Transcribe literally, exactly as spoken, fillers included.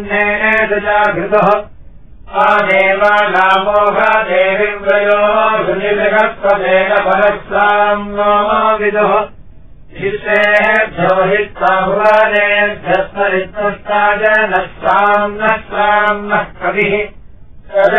घृतः आदेवानामोह देविव्रयो हृदिजगत्पदेन परस्ताम् नो विदुः हितेभ्यो हित्वा भुवनेभ्यस्तरित्पुष्टा जनस्ताम् नः साम् नः कविः